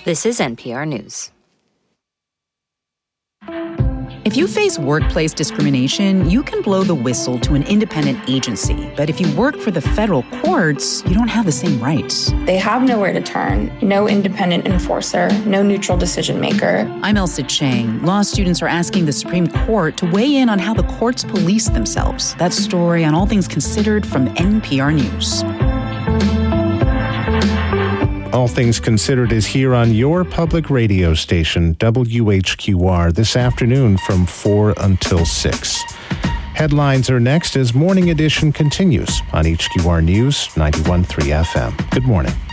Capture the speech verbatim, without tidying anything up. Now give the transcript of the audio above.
This is N P R News. If you face workplace discrimination, you can blow the whistle to an independent agency. But if you work for the federal courts, you don't have the same rights. They have nowhere to turn, no independent enforcer, no neutral decision maker. I'm Elsa Chang. Law students are asking the Supreme Court to weigh in on how the courts police themselves. That story on All Things Considered from N P R News. All Things Considered is here on your public radio station, W H Q R, this afternoon from four until six. Headlines are next as Morning Edition continues on H Q R News ninety-one point three F M. Good morning.